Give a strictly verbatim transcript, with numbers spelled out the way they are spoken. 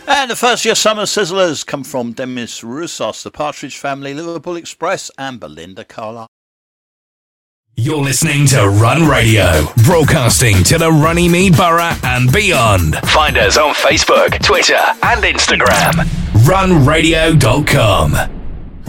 And the first year summer sizzlers come from Demis Roussos, the Partridge Family, Liverpool Express, and Belinda Carlisle. You're listening to Run Radio, broadcasting to the Runnymede Borough and beyond. Find us on Facebook, Twitter, and Instagram. run radio dot com.